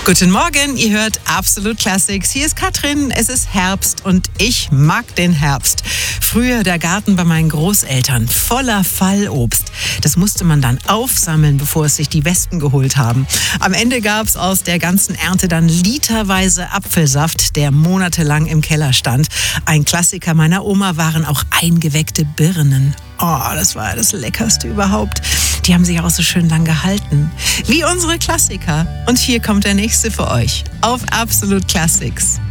Guten Morgen, ihr hört Absolut Classics. Hier ist Katrin, es ist Herbst und ich mag den Herbst. Früher der Garten bei meinen Großeltern, voller Fallobst. Das musste man dann aufsammeln, bevor es sich die Wespen geholt haben. Am Ende gab es aus der ganzen Ernte dann literweise Apfelsaft, der monatelang im Keller stand. Ein Klassiker meiner Oma waren auch eingeweckte Birnen. Oh, das war das Leckerste überhaupt. Die haben sich auch so schön lang gehalten. Wie unsere Klassiker. Und hier kommt der nächste für euch auf Absolut Classics.